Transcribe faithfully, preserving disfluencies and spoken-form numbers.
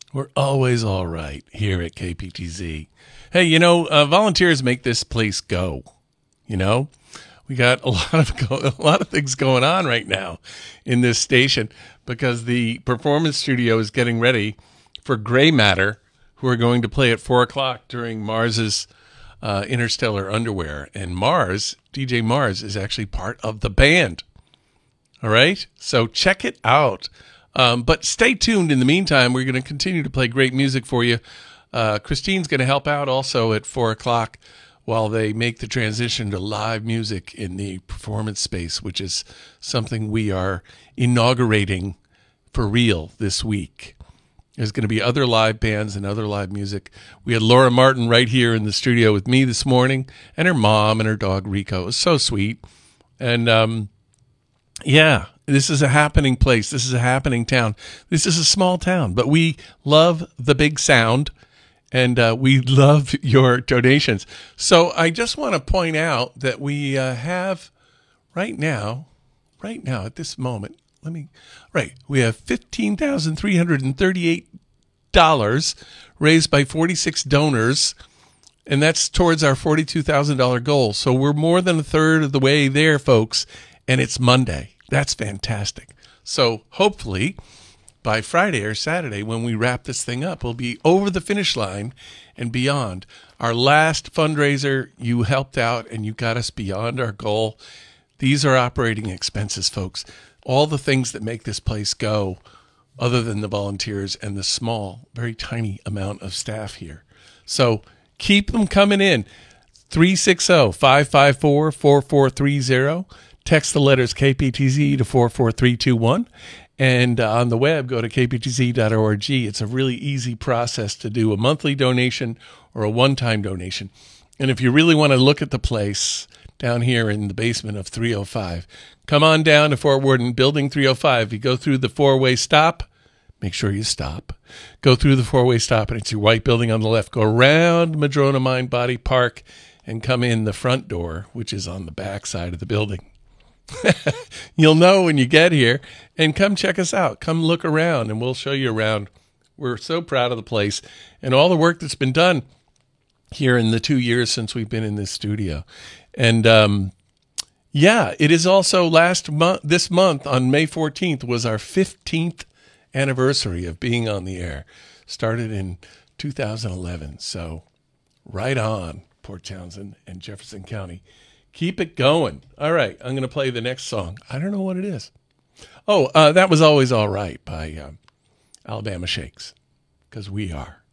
We're always all right here at K P T Z. Hey, you know, uh, volunteers make this place go. You know, we got a lot of go- a lot of things going on right now in this station because the performance studio is getting ready for Gray Matter, who are going to play at four o'clock during Mars's uh, Interstellar Underwear. And Mars, D J Mars, is actually part of the band. All right, so check it out. Um, but stay tuned. In the meantime, we're going to continue to play great music for you. Uh, Christine's going to help out also at four o'clock while they make the transition to live music in the performance space, which is something we are inaugurating for real this week. There's going to be other live bands and other live music. We had Laura Martin right here in the studio with me this morning, and her mom and her dog Rico. It was so sweet. And um, yeah, this is a happening place. This is a happening town. This is a small town, but we love the big sound, and uh, we love your donations. So I just want to point out that we uh, have right now, right now at this moment, let me, right, we have fifteen thousand three hundred thirty-eight dollars raised by forty-six donors, and that's towards our forty-two thousand dollars goal. So we're more than a third of the way there, folks, and it's Monday. That's fantastic. So hopefully by Friday or Saturday, when we wrap this thing up, we'll be over the finish line and beyond. Our last fundraiser, you helped out and you got us beyond our goal. These are operating expenses, folks. All the things that make this place go, other than the volunteers and the small, very tiny amount of staff here. So keep them coming in. three six zero, five five four, four four three zero. Text the letters K P T Z to four four three two one. And uh, on the web, go to K P T Z dot org. It's a really easy process to do a monthly donation or a one-time donation. And if you really want to look at the place down here in the basement of three oh five, come on down to Fort Worden, Building three oh five. You go through the four-way stop. Make sure you stop. Go through the four-way stop, and it's your white building on the left. Go around Madrona Mind Body Park and come in the front door, which is on the back side of the building. You'll know when you get here, and come check us out. Come look around, and we'll show you around. We're so proud of the place and all the work that's been done here in the two years since we've been in this studio. And um, yeah, it is also last month. This month on May fourteenth was our fifteenth anniversary of being on the air. Started in two thousand eleven. So right on, Port Townsend and Jefferson County. Keep it going. All right, I'm going to play the next song. I don't know what it is. Oh, uh, that was Always All Right by um, Alabama Shakes, because we are.